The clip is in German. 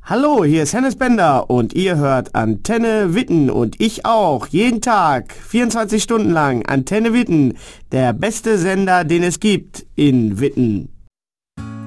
Hallo, hier ist Hennes Bender und ihr hört Antenne Witten und ich auch, jeden Tag, 24 Stunden lang, Antenne Witten, der beste Sender, den es gibt in Witten.